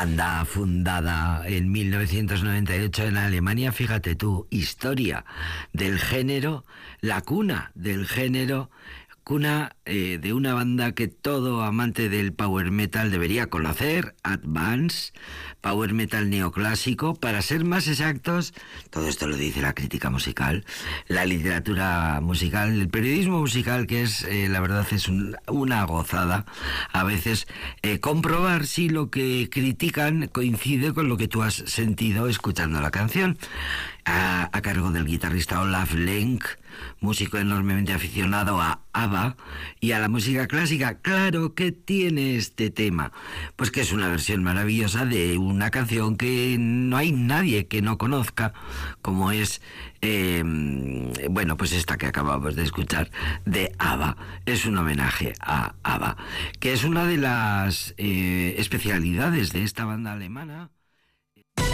Banda fundada en 1998 en Alemania, fíjate tú, historia del género, la cuna del género, cuna de una banda que todo amante del power metal debería conocer, Advance, power metal neoclásico, para ser más exactos. Todo esto lo dice la crítica musical, la literatura musical, el periodismo musical, que es, la verdad, es una gozada a veces comprobar si lo que critican coincide con lo que tú has sentido escuchando la canción. A cargo del guitarrista Olaf Lenk, músico enormemente aficionado a ABBA y a la música clásica. Claro que tiene este tema, pues que es una versión maravillosa de una canción que no hay nadie que no conozca, como es bueno, pues esta que acabamos de escuchar de ABBA. Es un homenaje a ABBA, que es una de las especialidades de esta banda alemana.